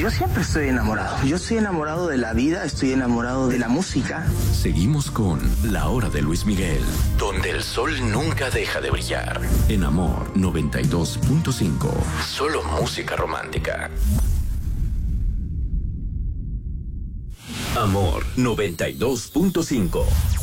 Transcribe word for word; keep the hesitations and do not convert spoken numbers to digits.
Yo siempre estoy enamorado. Yo estoy enamorado de la vida, estoy enamorado de la música. Seguimos con La Hora de Luis Miguel, donde el sol nunca deja de brillar. En Amor noventa y dos punto cinco. Solo música romántica. Amor noventa y dos punto cinco.